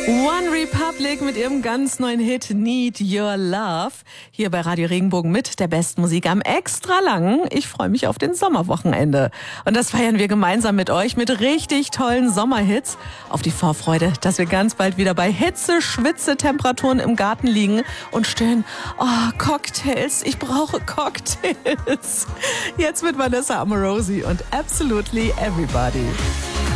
One Republic mit ihrem ganz neuen Hit Need Your Love. Hier bei Radio Regenbogen mit der besten Musik am extra langen. Ich freue mich auf den Sommerwochenende. Und das feiern wir gemeinsam mit euch mit richtig tollen Sommerhits. Auf die Vorfreude, dass wir ganz bald wieder bei Hitze-Schwitze-Temperaturen im Garten liegen und stöhnen, oh, Cocktails, ich brauche Cocktails. Jetzt mit Vanessa Amorosi und Absolutely Everybody.